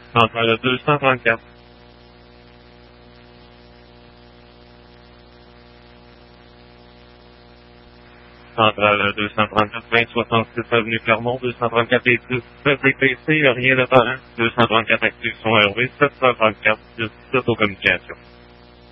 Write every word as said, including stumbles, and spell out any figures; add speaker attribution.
Speaker 1: Centrale deux cent trente-quatre. Centrale deux cent trente-quatre, vingt soixante-six avenue Clermont, deux cent trente-quatre et plus, D P C, rien d'apparent, deux cent trente-quatre actifs sont R V, sept cent trente-quatre, dix-sept aux communications.